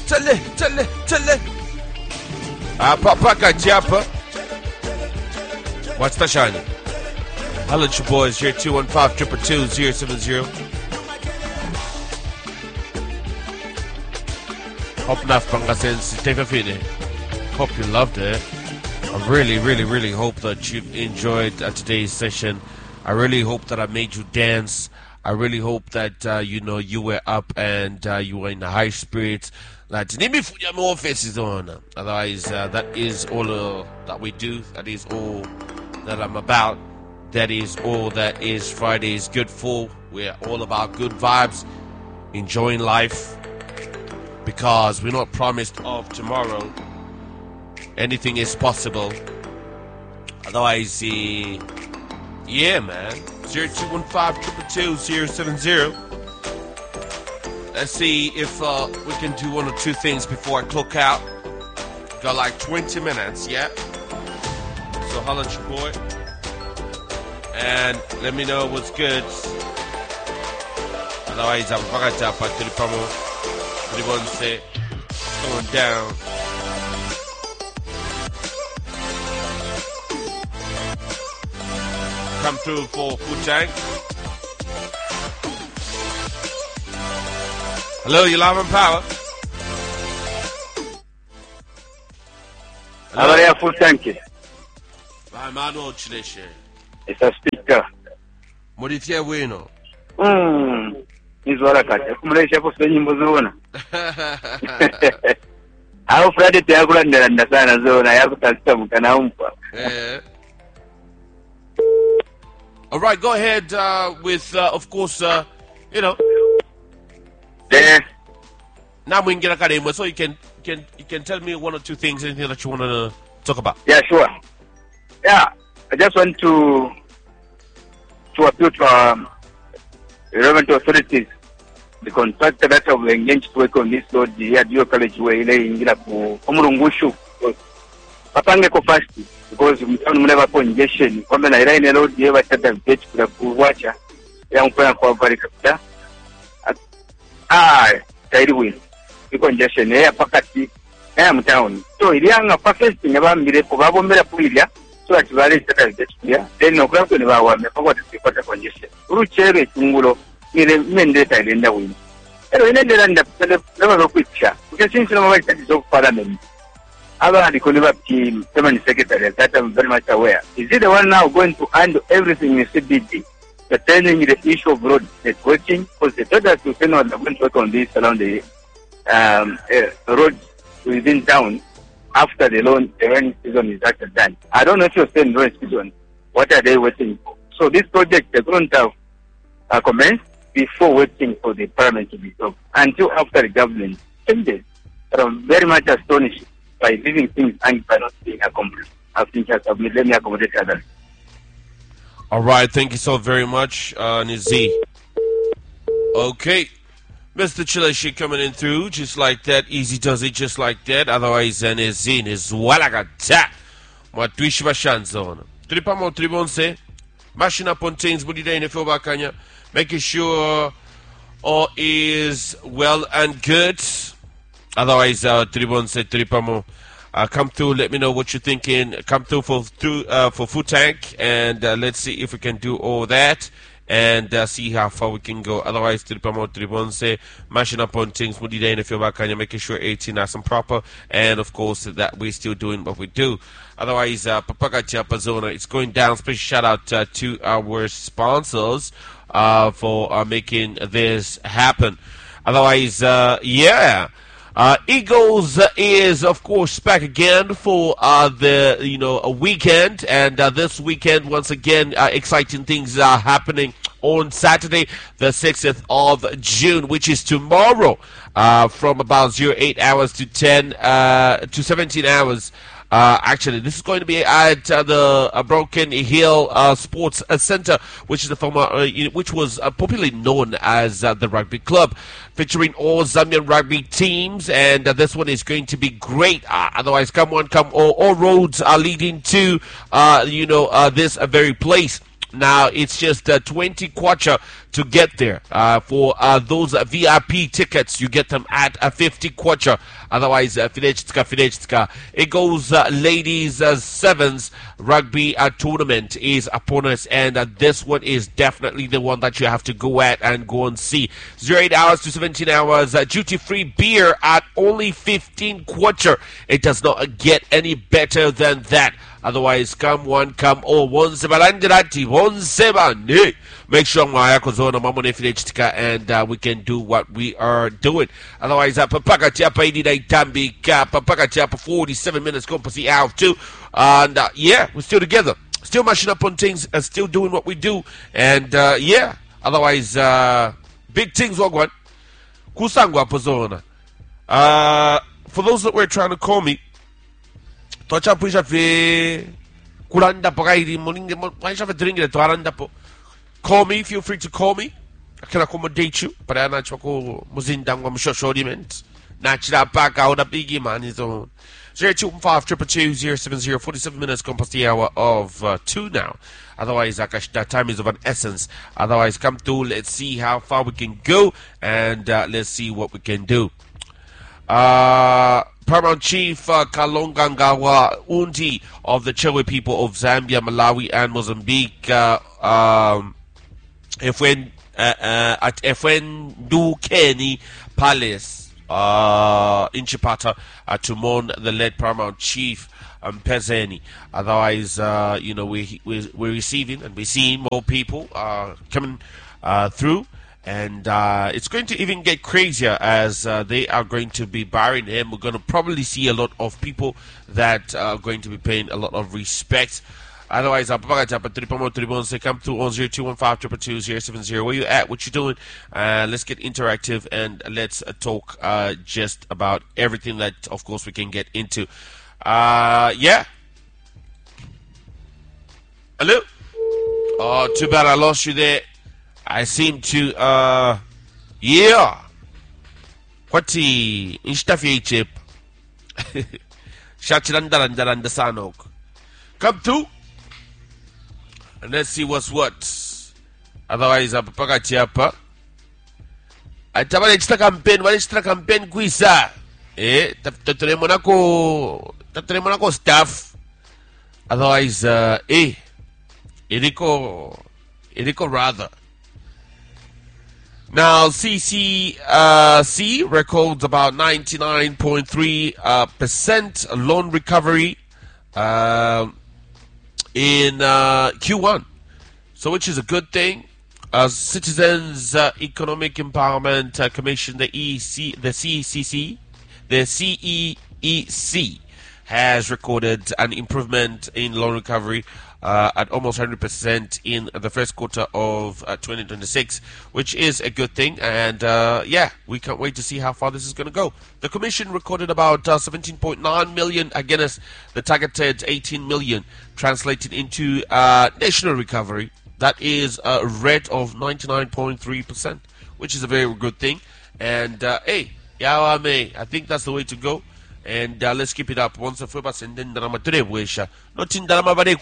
Tele. Papa Kajapa. What's the shiny? I'll let you boys here 215-222-070. Hope Nafpanga says Steve Fini. Hope you loved it. I really hope that you've enjoyed today's session. I really hope that I made you dance. I really hope that you were up and you were in high spirits. Otherwise, that is all that we do. That is all that I'm about. That is all that is Friday is good for. We're all about good vibes, enjoying life, because we're not promised of tomorrow. Anything is possible. Otherwise, yeah, man. 0215-222-070. Let's see if we can do one or two things before I clock out. Got like 20 minutes, yeah? So holla at your boy. And let me know what's good. Otherwise, I'm back up at the promo. Everyone say, going down. Come through for Food Tank. Hello, you love and power. Hello, you Food Tank. I'm Arnold Chileche. It's a speaker. Modifia Wino. He's what I got. Accumulation for spending Bozona. How Friday Tiago and the Sana Zone, I have to tell you. All right, go ahead with, of course, There. Now we can get a academy, so you can tell me one or two things, anything that you want to talk about. Yeah, sure. Yeah, I just want to appeal to relevant authorities. The contractor that have engaged to work on this road, the Adio College way, in Omurungushu. Papangeko fast because we found never congestion. Come na ira ine road yewa tata gate kula kuwacha ya mpana kwa barikata. Tairi win. The congestion ya pakati ya mtown. So ilianga perfect ngabambire ko babombera puilya so that vale tata gate ya. Then no graph ne bawa me pakwa tipata congestion. Uruchere tungulo ile mende tailenda win. Pero ine ndenda never picture. Because since no matter is of parliament. The Koniba team, permanent secretary, that I'm very much aware. Is it the one now going to handle everything in CBD, pertaining the issue of road networking? Because the third that you cannot going to work on this around the road within town after the rain season is actually done. I don't know if you're saying rain season. What are they waiting for? So this project they're going to have commenced before waiting for the parliament to be solved. Until after the government changes. I'm very much astonished by leaving things and by not being accomplished. I think let me accommodate others. All right, thank you so very much, Nizi. Okay, Mr. Chileshi coming in through just like that. Easy does it just like that. Otherwise, Nizi is walagata. Matwishi bashanzona. Tripamo tribonse. Mashina pontains budida in bakanya. Making sure all is well and good. Otherwise, Tribon said Tripamo, come through. Let me know what you're thinking. Come through for Food Tank, and let's see if we can do all that and see how far we can go. Otherwise, Tripamo Tribon say mashing up on things. Mudida in if you're back, and you're making sure 18 are some proper, and of course that we're still doing what we do. Otherwise, Papaga Chiapazona, it's going down. Special shout out to our sponsors for making this happen. Otherwise, yeah. Eagles is, of course, back again for the a weekend, and this weekend, once again, exciting things are happening on Saturday, the 6th of June, which is tomorrow, from about 08 hours to 17 hours. Actually, this is going to be at the Broken Hill Sports Center, which is the former, which was popularly known as the rugby club, featuring all Zambian rugby teams, and this one is going to be great. Otherwise, come on, all roads are leading to, this very place. Now it's just 20 kwacha to get there. For those VIP tickets, you get them at 50 kwacha. Otherwise, Filechtka. It goes ladies sevens rugby tournament is upon us, and this one is definitely the one that you have to go at and go and see. 08 hours to 17 hours. Duty-free beer at only 15 kwacha. It does not get any better than that. Otherwise, come one, come all. One sebalandirati, one sebane. Make sure Mayako Mamone Filechitika and we can do what we are doing. Otherwise, Papaka Tiapa Idida Tambika, Papaka Tiapa 47 minutes, Compassi out too. And yeah, we're still together. Still mashing up on things and still doing what we do. And yeah, otherwise, big things wagwan. Kusangwa Pozona. For those that were trying to call me, Tocha Pusha Fe Kulanda Pagaidi Moning Paisha Drinking to Arandapo. Call me, feel free to call me. I can accommodate you, but I'm not Choko Muzindangam Shoshoriment. Natural back out a biggie man his own. 025 47 minutes compass the hour of 2 now. Otherwise, Akash, that time is of an essence. Otherwise, come through, let's see how far we can go and let's see what we can do. Paramount Chief Kalongangawa Undi of the Chewe people of Zambia, Malawi, and Mozambique at Efwendukeni Palace in Chipata to mourn the late Paramount Chief Pezeni. Otherwise, we're receiving and we're seeing more people coming through. And it's going to even get crazier as they are going to be burying him. We're going to probably see a lot of people that are going to be paying a lot of respect. Otherwise, come through on 0215222070. Where you at? What you doing? Let's get interactive and let's talk just about everything that, of course, we can get into. Yeah. Hello? Oh, too bad I lost you there. I seem to, yeah. Kwati, instafi chip. Shachirandaranda sanok. Come through. And let's see what's what. Otherwise, I'm pakati hapa. Atabale chita campaign kuisa. Tatule monako staff. Otherwise, Iriko rather. Now, CCC records about 99.3% loan recovery in Q1, so which is a good thing. Citizens Economic Empowerment Commission, the CEC, has recorded an improvement in loan recovery at almost 100% in the first quarter of 2026, which is a good thing. And yeah, we can't wait to see how far this is going to go. The Commission recorded about 17.9 million against the targeted 18 million, translated into national recovery. That is a rate of 99.3%, which is a very good thing. And hey, Yawame, I think that's the way to go. And let's keep it up. Once a fubas and then drama today, not in drama, but we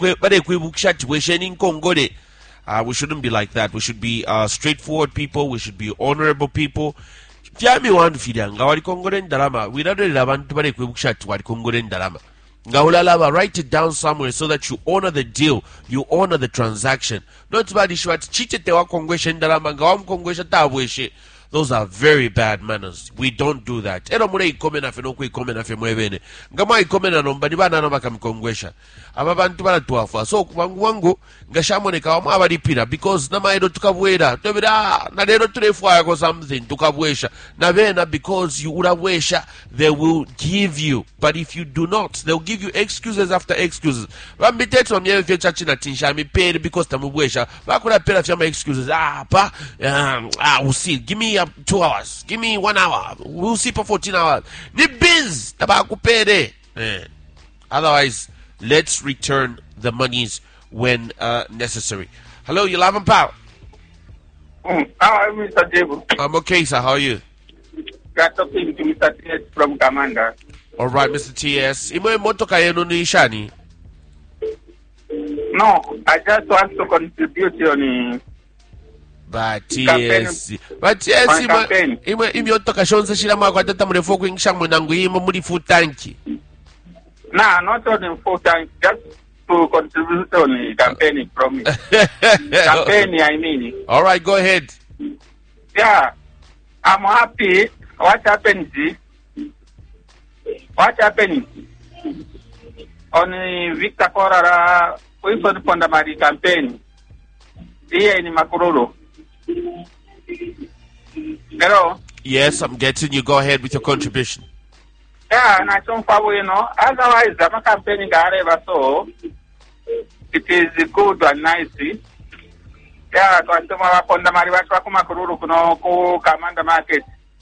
shouldn't be like that. We should be straightforward people. We should be honorable people. Fiami one fidanga, what Congoren drama. We don't want to make what Congoren drama. Write it down somewhere so that you honor the deal, you honor the transaction. Not bad issue at cheated the Congression drama, Gam Congression Tawishi. Those are very bad manners. We don't do that. Ero mure ikome na feno ku ikome na femwe bene. Ngama ikome na nomba dibana no bakamkongwesha. Ababantu bana tuafa. So wangu ngashamone ka wa abalipira because na maero tukabwera. Tobira na lero tulefwa ko something tukabwesha. Na bena because you urawesha they will give you. But if you do not, they'll give you excuses after excuses. Bambiteto amye fecha china tinsha mi paid because tamubwesha. Bakura pera fyama excuses. We'll see. Give me 2 hours. Give me 1 hour. We'll see for 14 hours. The biz tabakupere. Otherwise, let's return the monies when necessary. Hello, you love and power. How are you, Mr. Debu? I'm okay, sir. How are you? Got talking to Mr. T.S. from Commander. All right, Mr. T.S. Imo motoka yenu ni ishani? No, I just want to contribute on But yes, on campaign. ime otoka shonse shirama kwa tata mrefu kuingisha mwenangu imo muri futanki. Nah, not on important, just to contribute on campaigning from it. Campaign, I mean. All right, go ahead. Yeah, I'm happy. What happened on Victor Korara Wilson Pondamari campaign here in Makururu? Hello? Yes, I'm getting you. Go ahead with your contribution. Yeah, and I don't follow, otherwise, the campaign so it is good and nice. Yeah, twasema Pondamari watu Makururu kuno Kamanda Market.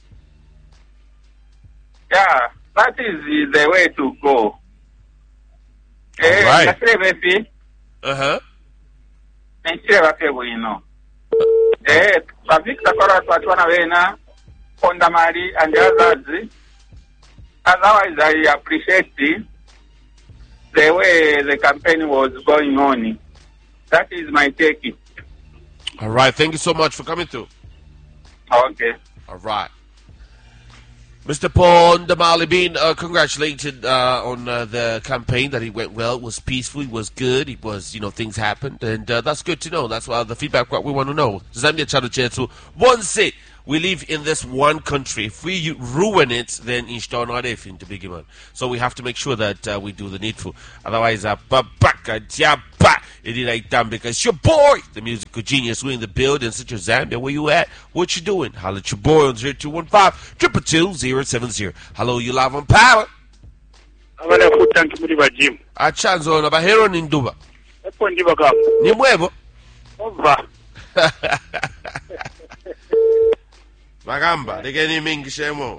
Yeah, that is the way to go. Right. Uh-huh. Victor Kora Twatwana Vena, Pondamari and the others. Otherwise, I appreciate the way the campaign was going on. That is my take. All right, thank you so much for coming through. Okay. All right. Mr. Pondamali being congratulated on the campaign, that it went well, it was peaceful, it was good, it was, things happened, and that's good to know. That's the feedback what we want to know. Zambia Channel Chetu, once we live in this one country. If we ruin it, then it's not to begin with. So we have to make sure that we do the needful. Otherwise, it is like damn, because your boy, the musical genius, we're in the building, such as Zambia. Where you at? What you doing? Holla at your boy on 0215-222-070. Hello, you live on Power. Achanzo na bahero ni nduba. Ni mwevo. Magamba, legeni mingi shemo.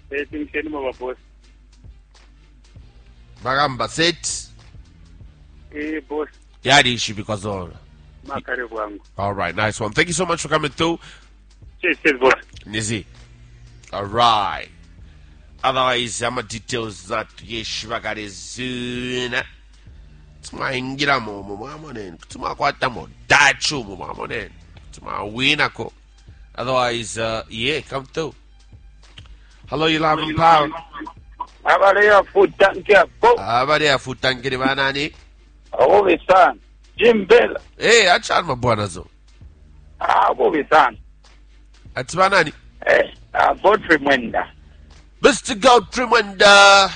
Magamba, set. Boss. Yadi ishi because of. All right, nice one. Thank you so much for coming through. Cheers, boss. Nizi. All right. Otherwise, I'm details that yeshibagare zuna. Tuma ingira mo mamonen. Tuma kwata mo dachu mo mamonen. Tuma wina ko. Otherwise, yeah, come through. Hello, you live in Power. Habari ya futanki hapo. Habari ya futanki ni banani? Obi sana. Jim Bell. Achana mabwana zo. Obi sana. Ati banani? Godfrey Mwenda. Mr. Godfrey Mwenda.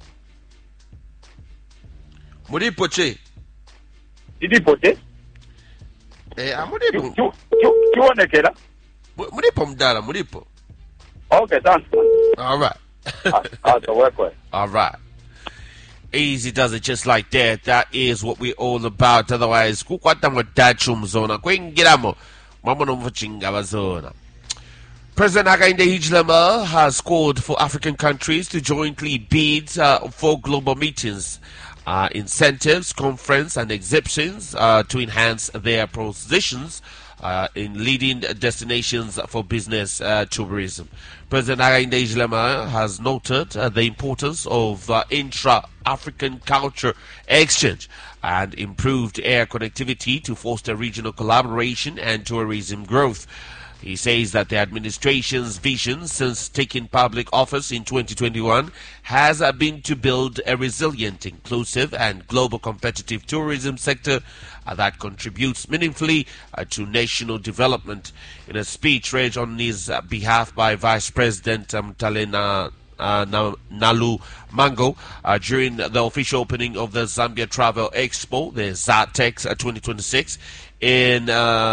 Mulipo che? Idipo che? Amulipo. Kiwonekera? Mulipo mdala, mulipo. Okay, thanks. All right. All right. Easy does it just like that. That is what we're all about. Otherwise, kukwata mwadachum zona. Kwingiramo. Mamono mvachinga bazona. President Hakainde Hichilema has called for African countries to jointly bid for global meetings, incentives, conference, and exhibitions to enhance their positions in leading destinations for business tourism. President Hakainde Hichilema has noted the importance of intra-African culture exchange and improved air connectivity to foster regional collaboration and tourism growth. He says that the administration's vision since taking public office in 2021 has been to build a resilient, inclusive, and global competitive tourism sector that contributes meaningfully to national development. In a speech read on his behalf by Vice President Mtalena Nalu Mango during the official opening of the Zambia Travel Expo, the ZATEX 2026, in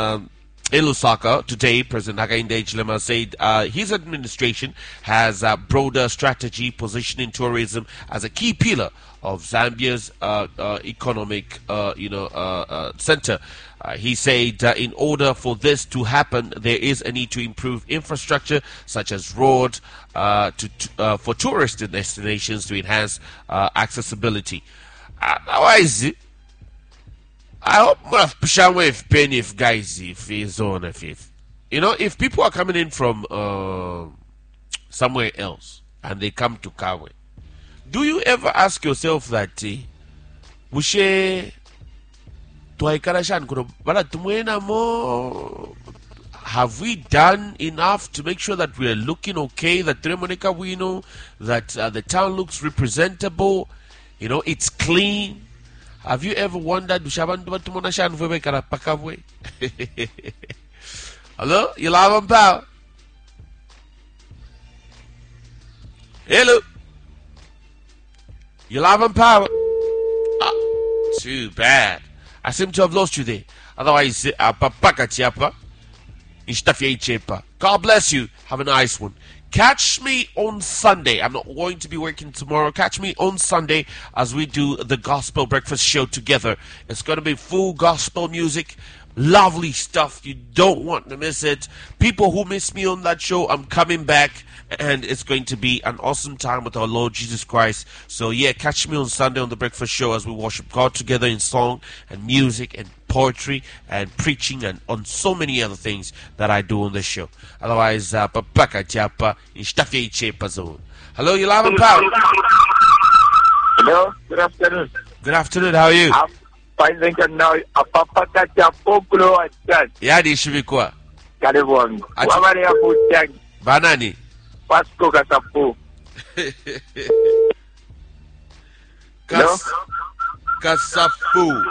Lusaka today, President Hakainde Hichilema said his administration has a broader strategy positioning tourism as a key pillar of Zambia's economic center. He said in order for this to happen, there is a need to improve infrastructure such as road for tourist destinations to enhance accessibility. Why is it? I hope if Penny, if guys, if he's on, if people are coming in from somewhere else and they come to Kawe, do you ever ask yourself that, Bushe Twaikara-shan kuno bala tumwena mo. Have we done enough to make sure that we are looking okay, that Tremonica Wino, that the town looks representable, it's clean? Have you ever wondered? Hello? You live on power? Hello? You live on power? Too bad. I seem to have lost you there. Otherwise, God bless you. Have a nice one. Catch me on Sunday. I'm not going to be working tomorrow. Catch me on Sunday as we do the Gospel Breakfast Show together. It's going to be full gospel music. Lovely stuff. You don't want to miss it. People who miss me on that show, I'm coming back. And it's going to be an awesome time with our Lord Jesus Christ. So yeah, catch me on Sunday on the Breakfast Show as we worship God together in song and music and poetry and preaching and on so many other things that I do on the show. Otherwise, papaka japa in Stafia Chepa zone. Hello, you live and power. Hello, good afternoon. Good afternoon, how are you? I'm fine, thank you. Now, papaka japo kulo achat. Yadi shibikwa. Karibu wangu. Wabari ya futagi. Banani. Pasco Kasapu. Kasapu.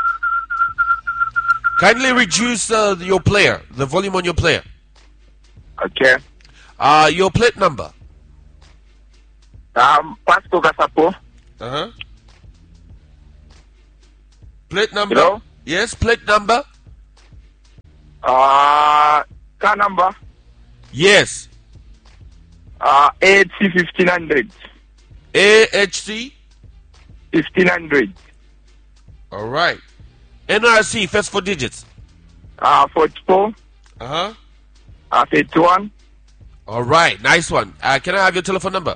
Kindly reduce your player, the volume on your player. Okay. Your plate number. Pasco Kasapu. Plate number. Hello? Yes, plate number. Car number. Yes. AHC 1500. AHC 1500. All right. NRC first 4 digits. 44. 51. All right, nice one. Can I have your telephone number?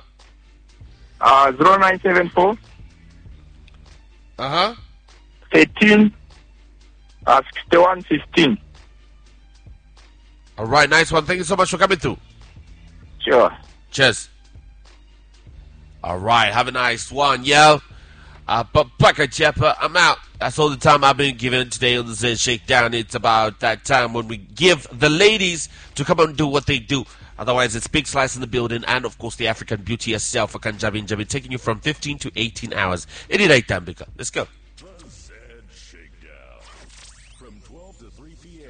0974. 13. 61 15. All right, nice one. Thank you so much for coming through. Sure. Cheers. All right, have a nice one, yo. Papa Chepper, I'm out. That's all the time I've been given today on the Zen Shakedown. It's about that time when we give the ladies to come and do what they do. Otherwise, it's Big Slice in the building, and of course, the African beauty herself, Akanjabi Njabi, taking you from 15 to 18 hours. 88 Tambika. Let's go. The Zen Shakedown from 12 to 3 p.m.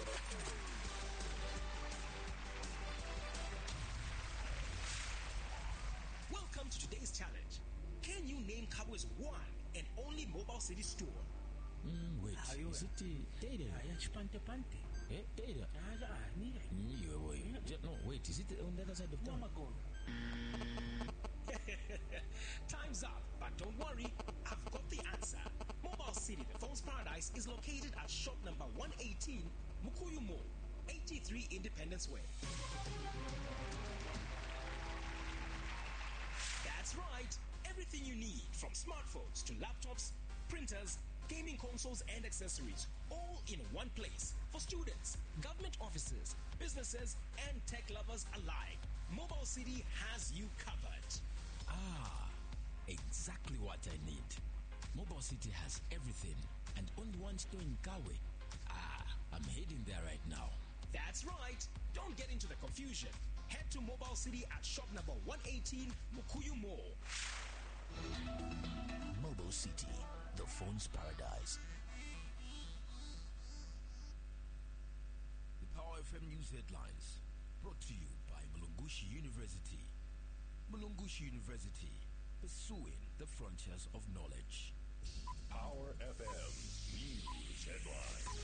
Welcome to today's challenge. Can you name Kabwe's one and only mobile city store? Wait, is it Data? Data? No, wait, is it on the other side of town? Time's up, but don't worry, I've got the answer. Mobile City, the phone's paradise, is located at shop number 118, Mukuyu Mall, 83 Independence Way. That's right, everything you need, from smartphones to laptops, printers, gaming consoles and accessories, all in one place for students, government offices, businesses and tech lovers alike. Mobile City has you covered. Exactly what I need. Mobile City has everything and only one store in Kawe. I'm heading there right now. That's right. Don't get into the confusion. Head to Mobile City at shop number 118 Mukuyu Mall. Mobile City, the phone's paradise. The Power FM News headlines brought to you by Mulungushi University. Mulungushi University, pursuing the frontiers of knowledge. Power FM News Headlines.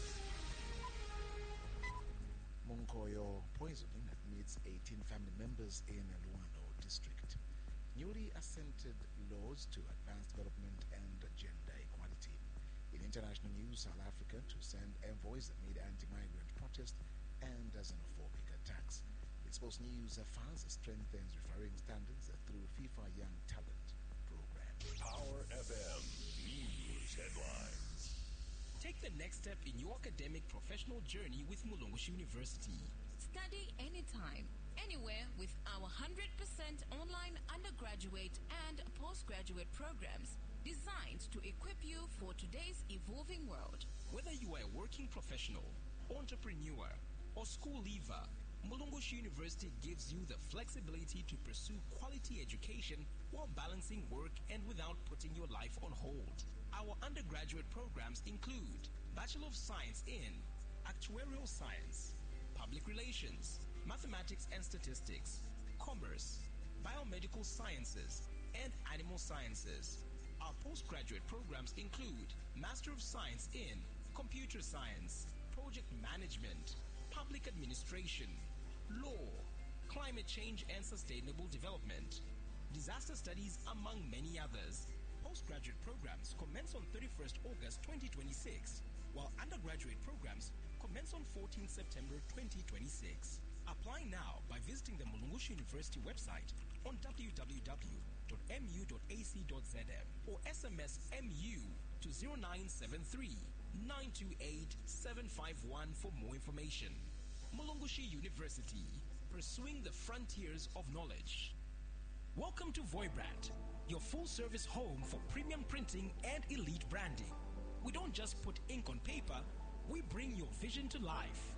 Monkoyo poisoning admits 18 family members in Luano district. Newly assented laws to advance development and gender equality. In international news, South Africa to send envoys amid anti-migrant protest and xenophobic attacks. In sports news, FAS strengthens refereeing standards through FIFA Young Talent Program. Power FM News Headlines. Take the next step in your academic professional journey with Mulungushi University. Study anytime, anywhere with our 100% online undergraduate and postgraduate programs. designed to equip you for today's evolving world. Whether you are a working professional, entrepreneur, or school leaver, Mulungushi University gives you the flexibility to pursue quality education while balancing work and without putting your life on hold. Our undergraduate programs include Bachelor of Science in Actuarial Science, Public Relations, Mathematics and Statistics, Commerce, Biomedical Sciences, and Animal Sciences. Our postgraduate programs include Master of Science in Computer Science, Project Management, Public Administration, Law, Climate Change and Sustainable Development, Disaster Studies, among many others. Postgraduate programs commence on 31st August 2026, while undergraduate programs commence on 14th September 2026. Apply now by visiting the Mulungushi University website on www.mu.ac.zm or SMS MU to 0973 928 751 for more information. Mulungushi University, pursuing the frontiers of knowledge. Welcome to Voibrand, your full-service home for premium printing and elite branding. We don't just put ink on paper, we bring your vision to life.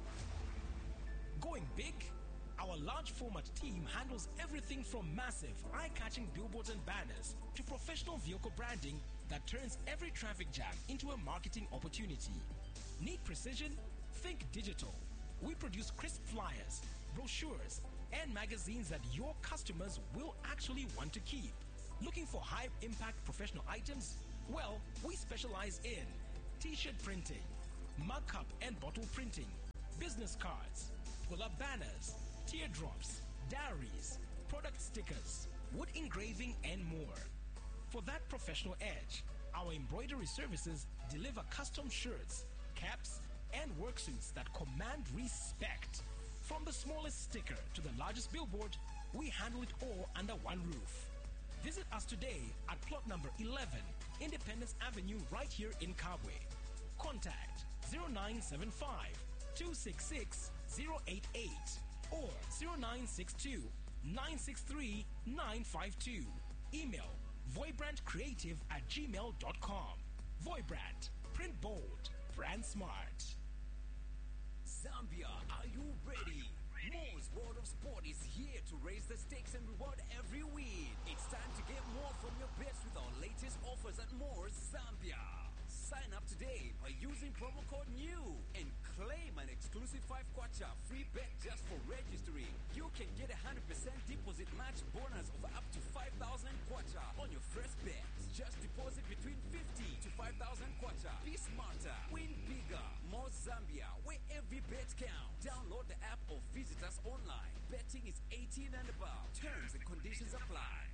Going big? Our large format team handles everything from massive, eye-catching billboards and banners to professional vehicle branding that turns every traffic jam into a marketing opportunity. Need precision? Think digital. We produce crisp flyers, brochures, and magazines that your customers will actually want to keep. Looking for high-impact professional items? Well, we specialize in t-shirt printing, mug cup and bottle printing, business cards, pull-up banners, teardrops, diaries, product stickers, wood engraving, and more. For that professional edge, our embroidery services deliver custom shirts, caps, and worksuits that command respect. From the smallest sticker to the largest billboard, we handle it all under one roof. Visit us today at plot number 11, Independence Avenue, right here in Kabwe. Contact 0975 266 088 or 0962 963 952. Email voibrandcreative@gmail.com. Voibrand, print bold, brand smart. Zambia, are you ready? Moore's World of Sport is here to raise the stakes and reward every win. It's time to get more from your bets with our latest offers at Moore's Zambia. Sign up today by using promo code NEW and claim an exclusive 5 kwacha free bet just for registering. You can get a 100% deposit match bonus of up to 5,000 kwacha on your first bet. Just deposit between 50 to 5,000 kwacha. Be smarter, win bigger. More Zambia, where every bet counts. Download the app or visit us online. Betting is 18 and above. Terms and conditions apply.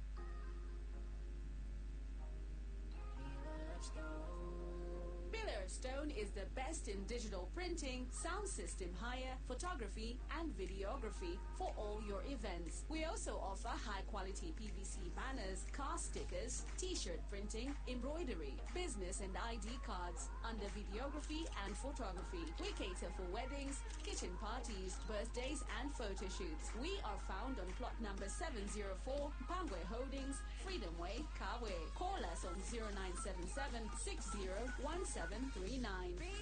Pillarstone is the best in digital printing, sound system hire, photography, and videography for all your events. We also offer high-quality PVC banners, car stickers, t-shirt printing, embroidery, business and ID cards, under videography and photography. We cater for weddings, kitchen parties, birthdays, and photo shoots. We are found on plot number 704, Pangwe Holdings, Freedom Way, Kawe. Call us on 0977 601739.